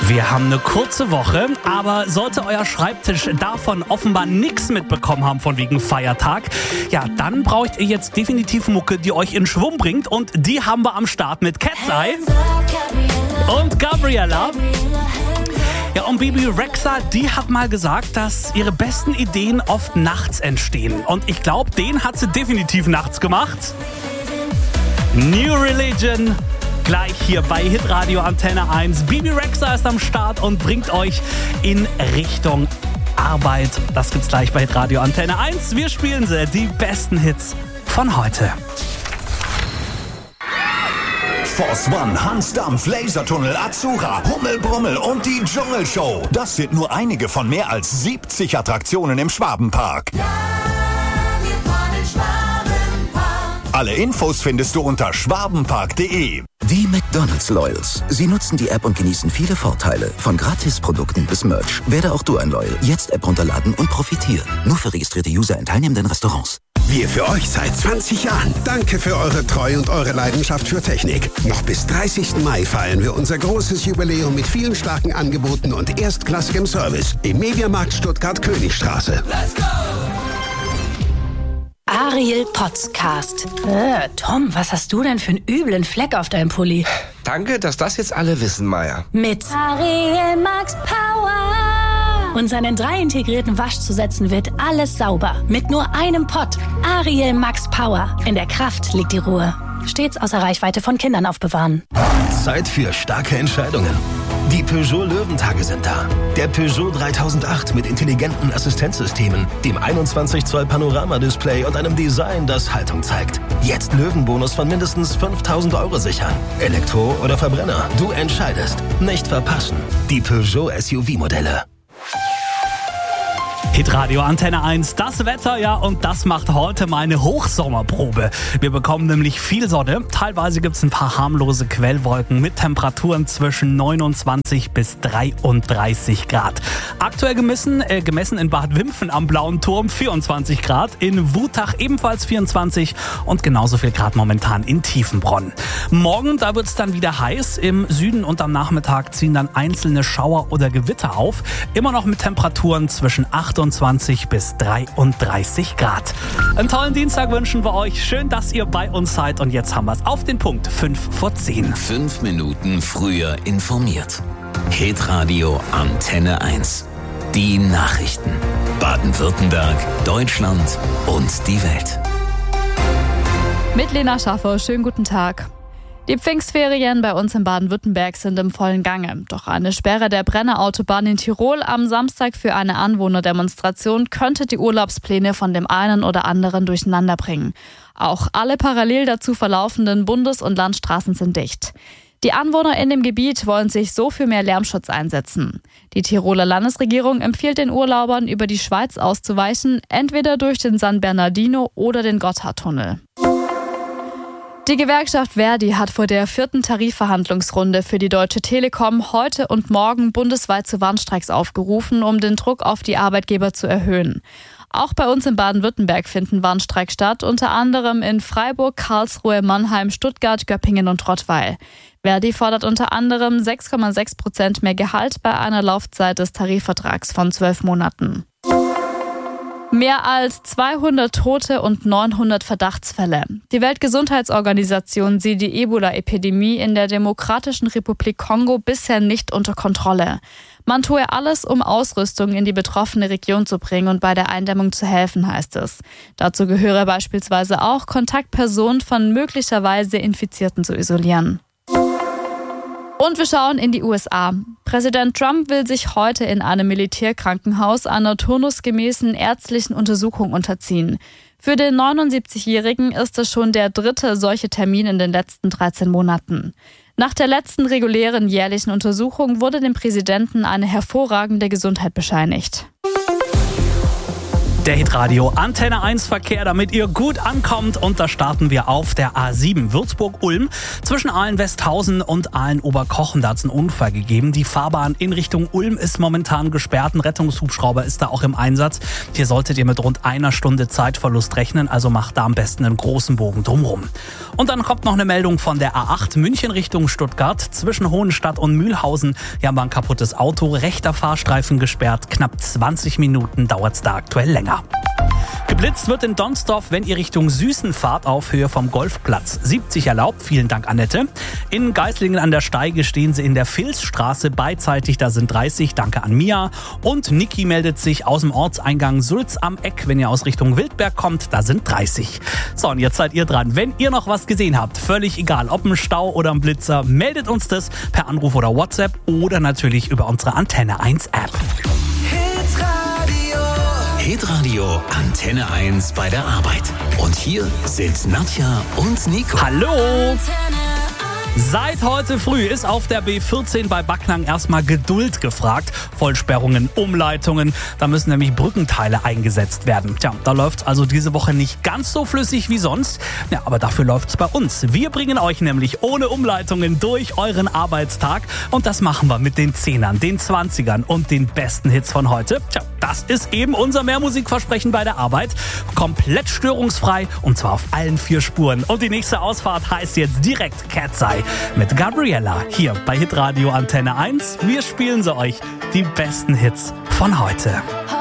Wir haben eine kurze Woche, aber sollte euer Schreibtisch davon offenbar nichts mitbekommen haben von wegen Feiertag, ja, dann braucht ihr jetzt definitiv Mucke, die euch in Schwung bringt, und die haben wir am Start mit Cat's Eye und Gabriella. Ja, und Bebe Rexha, die hat mal gesagt, dass ihre besten Ideen oft nachts entstehen. Und ich glaube, den hat sie definitiv nachts gemacht. New Religion, gleich hier bei Hitradio Antenne 1. Bebe Rexha ist am Start und bringt euch in Richtung Arbeit. Das gibt's gleich bei Hitradio Antenne 1. Wir spielen sie, die besten Hits von heute. Force One, Hansdampf, Lasertunnel, Azura, Hummel, Brummel und die Dschungelshow. Das sind nur einige von mehr als 70 Attraktionen im Schwabenpark. Ja, wir fahren in Schwabenpark. Alle Infos findest du unter schwabenpark.de. Die McDonald's Loyals. Sie nutzen die App und genießen viele Vorteile. Von Gratisprodukten bis Merch. Werde auch du ein Loyal. Jetzt App runterladen und profitieren. Nur für registrierte User in teilnehmenden Restaurants. Wir für euch seit 20 Jahren. Danke für eure Treue und eure Leidenschaft für Technik. Noch bis 30. Mai feiern wir unser großes Jubiläum mit vielen starken Angeboten und erstklassigem Service im Mediamarkt Stuttgart-Königstraße. Let's go! Ariel Podcast. Tom, was hast du denn für einen üblen Fleck auf deinem Pulli? Danke, dass das jetzt alle wissen, Maya. Mit Ariel Max Power. Und seinen 3 integrierten Waschzusätzen wird alles sauber. Mit nur einem Pott. Ariel Max Power. In der Kraft liegt die Ruhe. Stets außer Reichweite von Kindern aufbewahren. Zeit für starke Entscheidungen. Die Peugeot Löwentage sind da. Der Peugeot 3008 mit intelligenten Assistenzsystemen, dem 21 Zoll Panoramadisplay und einem Design, das Haltung zeigt. Jetzt Löwenbonus von mindestens 5.000 € sichern. Elektro oder Verbrenner, du entscheidest. Nicht verpassen. Die Peugeot SUV-Modelle. Hitradio Antenne 1, das Wetter, ja, und das macht heute meine Hochsommerprobe. Wir bekommen nämlich viel Sonne. Teilweise gibt es ein paar harmlose Quellwolken mit Temperaturen zwischen 29 bis 33 Grad. Aktuell gemessen in Bad Wimpfen am Blauen Turm 24 Grad, in Wutach ebenfalls 24 und genauso viel Grad momentan in Tiefenbronn. Morgen, da wird es dann wieder heiß. Im Süden und am Nachmittag ziehen dann einzelne Schauer oder Gewitter auf. Immer noch mit Temperaturen zwischen 28 bis 33 Grad. Einen tollen Dienstag wünschen wir euch. Schön, dass ihr bei uns seid. Und jetzt haben wir es auf den Punkt. 5:10. 5 Minuten früher informiert. Hitradio Antenne 1. Die Nachrichten. Baden-Württemberg, Deutschland und die Welt. Mit Lena Schaffer, schönen guten Tag. Die Pfingstferien bei uns in Baden-Württemberg sind im vollen Gange. Doch eine Sperre der Brennerautobahn in Tirol am Samstag für eine Anwohnerdemonstration könnte die Urlaubspläne von dem einen oder anderen durcheinander bringen. Auch alle parallel dazu verlaufenden Bundes- und Landstraßen sind dicht. Die Anwohner in dem Gebiet wollen sich so für mehr Lärmschutz einsetzen. Die Tiroler Landesregierung empfiehlt den Urlaubern, über die Schweiz auszuweichen, entweder durch den San Bernardino oder den Gotthardtunnel. Die Gewerkschaft Verdi hat vor der 4. Tarifverhandlungsrunde für die Deutsche Telekom heute und morgen bundesweit zu Warnstreiks aufgerufen, um den Druck auf die Arbeitgeber zu erhöhen. Auch bei uns in Baden-Württemberg finden Warnstreiks statt, unter anderem in Freiburg, Karlsruhe, Mannheim, Stuttgart, Göppingen und Rottweil. Verdi fordert unter anderem 6,6% mehr Gehalt bei einer Laufzeit des Tarifvertrags von 12 Monaten. Mehr als 200 Tote und 900 Verdachtsfälle. Die Weltgesundheitsorganisation sieht die Ebola-Epidemie in der Demokratischen Republik Kongo bisher nicht unter Kontrolle. Man tue alles, um Ausrüstung in die betroffene Region zu bringen und bei der Eindämmung zu helfen, heißt es. Dazu gehöre beispielsweise auch, Kontaktpersonen von möglicherweise Infizierten zu isolieren. Und wir schauen in die USA. Präsident Trump will sich heute in einem Militärkrankenhaus einer turnusgemäßen ärztlichen Untersuchung unterziehen. Für den 79-Jährigen ist es schon der 3. solche Termin in den letzten 13 Monaten. Nach der letzten regulären jährlichen Untersuchung wurde dem Präsidenten eine hervorragende Gesundheit bescheinigt. Der Hitradio Antenne 1 Verkehr, damit ihr gut ankommt. Und da starten wir auf der A7 Würzburg-Ulm. Zwischen Aalen-Westhausen und Aalen-Oberkochen, da hat es einen Unfall gegeben. Die Fahrbahn in Richtung Ulm ist momentan gesperrt. Ein Rettungshubschrauber ist da auch im Einsatz. Hier solltet ihr mit rund einer Stunde Zeitverlust rechnen. Also macht da am besten einen großen Bogen drumherum. Und dann kommt noch eine Meldung von der A8 München Richtung Stuttgart. Zwischen Hohenstadt und Mühlhausen. Hier haben wir ein kaputtes Auto. Rechter Fahrstreifen gesperrt. Knapp 20 Minuten dauert es da aktuell länger. Geblitzt wird in Donsdorf, wenn ihr Richtung Süßen fahrt, auf Höhe vom Golfplatz. 70 erlaubt, vielen Dank Annette. In Geislingen an der Steige stehen sie in der Vilsstraße beidseitig, da sind 30, danke an Mia. Und Niki meldet sich aus dem Ortseingang Sulz am Eck, wenn ihr aus Richtung Wildberg kommt, da sind 30. So, und jetzt seid ihr dran. Wenn ihr noch was gesehen habt, völlig egal, ob ein Stau oder ein Blitzer, meldet uns das per Anruf oder WhatsApp oder natürlich über unsere Antenne 1 App. Hitradio Antenne 1 bei der Arbeit. Und hier sind Nadja und Nico. Hallo! Seit heute früh ist auf der B14 bei Backnang erstmal Geduld gefragt. Vollsperrungen, Umleitungen, da müssen nämlich Brückenteile eingesetzt werden. Tja, da läuft's also diese Woche nicht ganz so flüssig wie sonst. Ja, aber dafür läuft's bei uns. Wir bringen euch nämlich ohne Umleitungen durch euren Arbeitstag. Und das machen wir mit den 10ern, den 20ern und den besten Hits von heute. Tja, das ist eben unser Mehrmusikversprechen bei der Arbeit. Komplett störungsfrei und zwar auf allen 4 Spuren. Und die nächste Ausfahrt heißt jetzt direkt Cat's Eye mit Gabriella hier bei Hitradio Antenne 1. Wir spielen sie euch, die besten Hits von heute.